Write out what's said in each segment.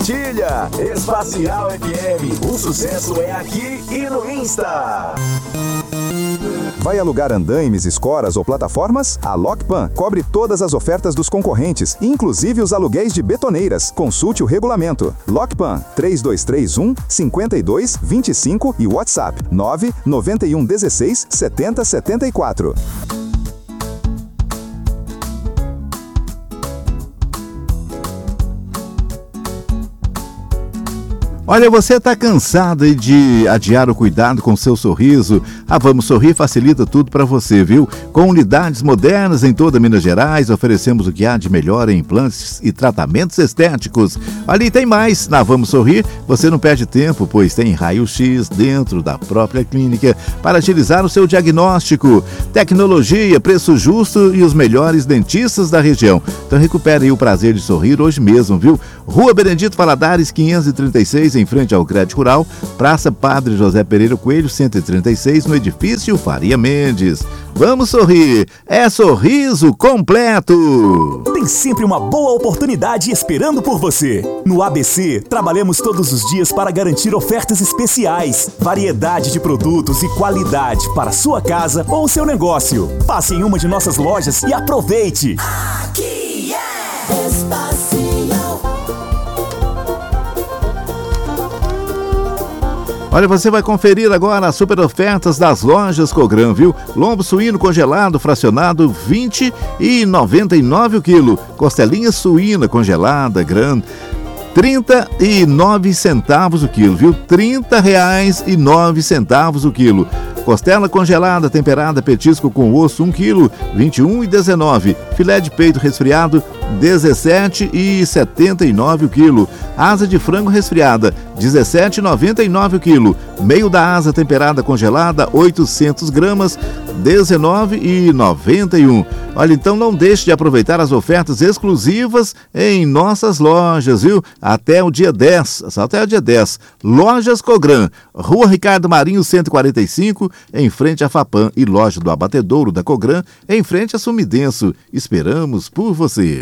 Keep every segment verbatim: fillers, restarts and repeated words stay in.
compartilha. Espacial F M, o sucesso é aqui e no Insta. Vai alugar andaimes, escoras ou plataformas? A Lockpan cobre todas as ofertas dos concorrentes, inclusive os aluguéis de betoneiras. Consulte o regulamento. Lockpan três dois três um, cinco dois dois cinco e WhatsApp nove nove um um seis sete zero sete quatro. Olha, você está cansado de adiar o cuidado com seu sorriso? A Vamos Sorrir facilita tudo para você, viu? Com unidades modernas em toda Minas Gerais, oferecemos o que há de melhor em implantes e tratamentos estéticos. Ali tem mais. Na Vamos Sorrir, você não perde tempo, pois tem raio-x dentro da própria clínica para agilizar o seu diagnóstico. Tecnologia, preço justo e os melhores dentistas da região. Então recupere aí o prazer de sorrir hoje mesmo, viu? Rua Benedito Valadares, quinhentos e trinta e seis, em frente ao Crédito Rural, Praça Padre José Pereira Coelho, cento e trinta e seis, no edifício Faria Mendes. Vamos sorrir, é sorriso completo! Tem sempre uma boa oportunidade esperando por você. No A B C, trabalhamos todos os dias para garantir ofertas especiais, variedade de produtos e qualidade para sua casa ou seu negócio. Passe em uma de nossas lojas e aproveite! Aqui é Espacial. Olha, você vai conferir agora as super ofertas das lojas Cogran, viu? Lombo suíno congelado, fracionado, vinte e noventa e nove o quilo. Costelinha suína congelada, grande, trinta e nove centavos o quilo, viu? trinta reais e nove centavos o quilo. Costela congelada, temperada, petisco com osso, um quilo, vinte e um e dezenove. Filé de peito resfriado, dezessete e setenta e nove o quilo. Asa de frango resfriada, dezessete e noventa e nove o quilo. Meio da asa temperada congelada, oitocentos gramas, dezenove e noventa e um. Olha, então não deixe de aproveitar as ofertas exclusivas em nossas lojas, viu? Até o dia dez, até o dia dez. Lojas Cogran, Rua Ricardo Marinho, cento e quarenta e cinco, em frente à Fapam, e loja do Abatedouro da Cogran, em frente a Sumidenso. Esperamos por você.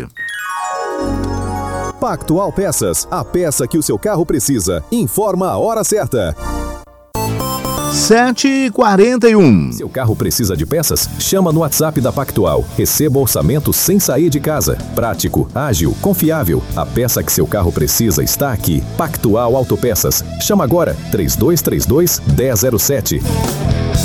Pactual Peças, a peça que o seu carro precisa. Informa a hora certa. sete e quarenta e um. Seu carro precisa de peças? Chama no WhatsApp da Pactual. Receba orçamento sem sair de casa. Prático, ágil, confiável. A peça que seu carro precisa está aqui. Pactual Autopeças. Chama agora três dois três dois, um zero zero sete.